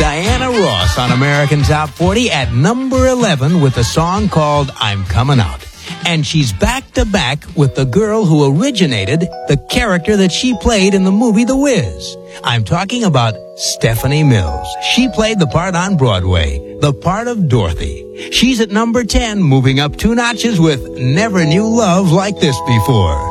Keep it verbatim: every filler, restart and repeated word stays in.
Diana Ross on American Top forty at number eleven with a song called I'm Coming Out. And she's back-to-back with the girl who originated the character that she played in the movie The Wiz. I'm talking about Stephanie Mills. She played the part on Broadway, the part of Dorothy. She's at number ten, moving up two notches with Never Knew Love Like This Before.